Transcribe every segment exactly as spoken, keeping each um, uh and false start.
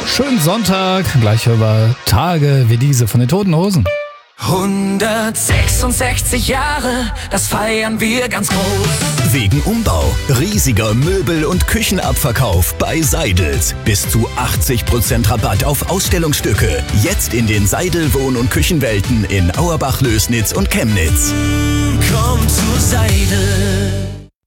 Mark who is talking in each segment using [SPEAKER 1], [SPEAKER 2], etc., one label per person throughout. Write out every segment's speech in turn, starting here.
[SPEAKER 1] Schönen Sonntag, gleich über Tage wie diese von den Toten Hosen.
[SPEAKER 2] hundertsechsundsechzig Jahre, das feiern wir ganz groß.
[SPEAKER 3] Wegen Umbau, riesiger Möbel- und Küchenabverkauf bei Seidels. Bis zu achtzig Prozent Rabatt auf Ausstellungsstücke. Jetzt in den Seidel Wohn- und Küchenwelten in Auerbach, Lößnitz und Chemnitz.
[SPEAKER 2] Komm zu Seidel.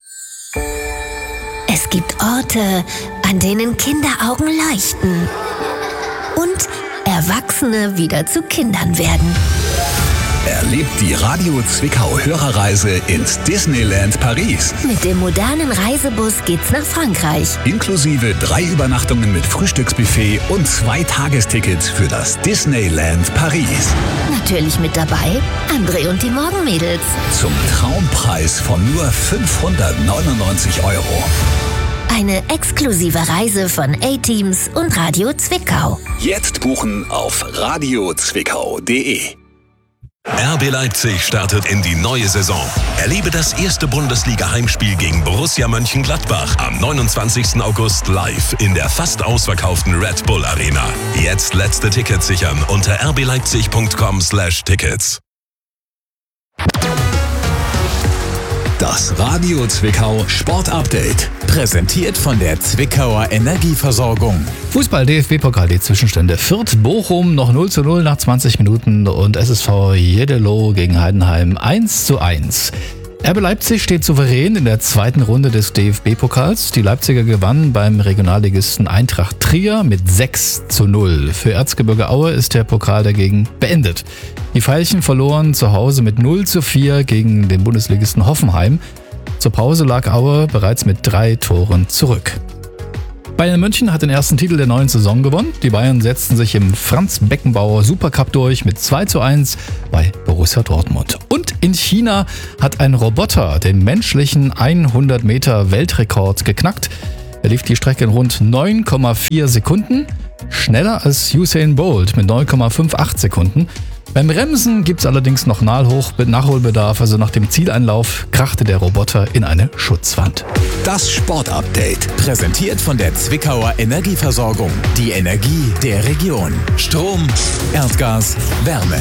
[SPEAKER 4] Es gibt Orte, an denen Kinderaugen leuchten und Erwachsene wieder zu Kindern werden.
[SPEAKER 5] Erlebt die Radio Zwickau Hörerreise ins Disneyland Paris.
[SPEAKER 4] Mit dem modernen Reisebus geht's nach Frankreich.
[SPEAKER 5] Inklusive drei Übernachtungen mit Frühstücksbuffet und zwei Tagestickets für das Disneyland Paris.
[SPEAKER 4] Natürlich mit dabei André und die Morgenmädels.
[SPEAKER 5] Zum Traumpreis von nur fünfhundertneunundneunzig Euro.
[SPEAKER 4] Eine exklusive Reise von A-Teams und Radio Zwickau.
[SPEAKER 5] Jetzt buchen auf radio zwickau punkt de.
[SPEAKER 6] R B Leipzig startet in die neue Saison. Erlebe das erste Bundesliga-Heimspiel gegen Borussia Mönchengladbach am neunundzwanzigsten August live in der fast ausverkauften Red Bull Arena. Jetzt letzte Tickets sichern unter r b leipzig punkt com slash tickets.
[SPEAKER 5] Das Radio Zwickau Sport Update.
[SPEAKER 7] Präsentiert von der Zwickauer Energieversorgung.
[SPEAKER 1] Fußball-D F B-Pokal, die Zwischenstände. Fürth, Bochum noch null zu null nach zwanzig Minuten und S S V Jeddelo gegen Heidenheim eins zu eins. R B Leipzig steht souverän in der zweiten Runde des D F B-Pokals. Die Leipziger gewannen beim Regionalligisten Eintracht Trier mit sechs zu null. Für Erzgebirge Aue ist der Pokal dagegen beendet. Die Veilchen verloren zu Hause mit null zu vier gegen den Bundesligisten Hoffenheim. Zur Pause lag Aue bereits mit drei Toren zurück. Bayern München hat den ersten Titel der neuen Saison gewonnen. Die Bayern setzten sich im Franz-Beckenbauer Supercup durch mit zwei zu eins bei Borussia Dortmund. Und in China hat ein Roboter den menschlichen hundert Meter Weltrekord geknackt. Er lief die Strecke in rund neun Komma vier Sekunden, schneller als Usain Bolt mit neun Komma achtundfünfzig Sekunden. Beim Bremsen gibt es allerdings noch Nachholbedarf, also nach dem Zieleinlauf krachte der Roboter in eine Schutzwand.
[SPEAKER 5] Das Sport Update.
[SPEAKER 7] Präsentiert von der Zwickauer Energieversorgung. Die Energie der Region. Strom, Erdgas, Wärme.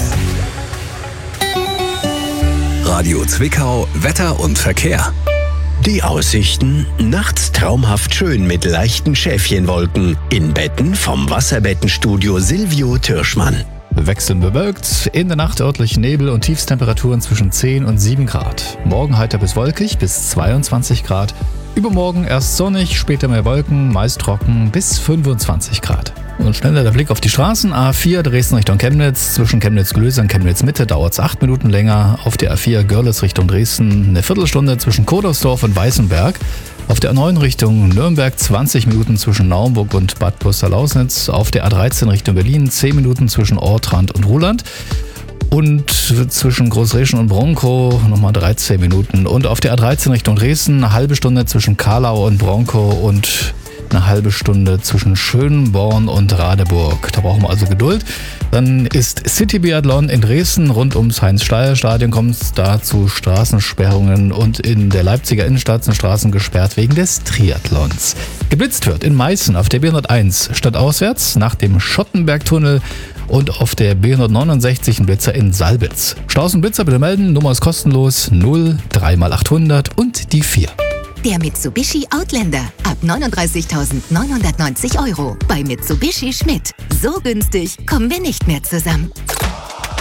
[SPEAKER 5] Radio Zwickau Wetter und Verkehr.
[SPEAKER 8] Die Aussichten: nachts traumhaft schön mit leichten Schäfchenwolken. In Betten vom Wasserbettenstudio Silvio Türschmann.
[SPEAKER 1] Wechselnd bewölkt, in der Nacht örtlich Nebel und Tiefstemperaturen zwischen zehn und sieben Grad. Morgen heiter bis wolkig bis zweiundzwanzig Grad. Übermorgen erst sonnig, später mehr Wolken, meist trocken bis fünfundzwanzig Grad. Und schneller der Blick auf die Straßen. A vier Dresden Richtung Chemnitz. Zwischen Chemnitz-Glöse und Chemnitz-Mitte dauert es acht Minuten länger. Auf der A vier Görlitz Richtung Dresden eine Viertelstunde zwischen Kodersdorf und Weißenberg. Auf der A neun Richtung Nürnberg zwanzig Minuten zwischen Naumburg und Bad Wusterlausnitz. Auf der A dreizehn Richtung Berlin zehn Minuten zwischen Ortrand und Ruhland. Und zwischen Großreschen und Bronkow nochmal dreizehn Minuten. Und auf der A dreizehn Richtung Dresden eine halbe Stunde zwischen Karlau und Bronkow und eine halbe Stunde zwischen Schönborn und Radeburg. Da brauchen wir also Geduld. Dann ist City Biathlon in Dresden. Rund ums Heinz-Steier-Stadion kommt es da zu Straßensperrungen und in der Leipziger Innenstadt sind Straßen gesperrt wegen des Triathlons. Geblitzt wird in Meißen auf der B hunderteins stadtauswärts nach dem Schottenbergtunnel und auf der B hundertneunundsechzig ein Blitzer in Salbitz. Staus und Blitzer bitte melden, Nummer ist kostenlos null drei mal achthundert und die vier.
[SPEAKER 9] Der Mitsubishi Outlander ab neununddreißigtausendneunhundertneunzig Euro bei Mitsubishi Schmidt. So günstig kommen wir nicht mehr zusammen.